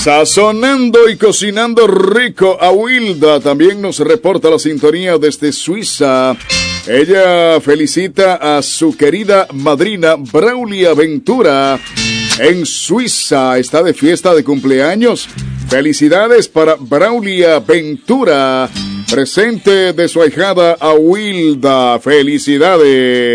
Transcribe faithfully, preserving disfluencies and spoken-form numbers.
Sazonando y cocinando rico. Awilda también nos reporta la sintonía desde Suiza. Ella felicita a su querida madrina Braulia Ventura. En Suiza está de fiesta de cumpleaños. Felicidades para Braulia Ventura, presente de su ahijada Awilda. Felicidades.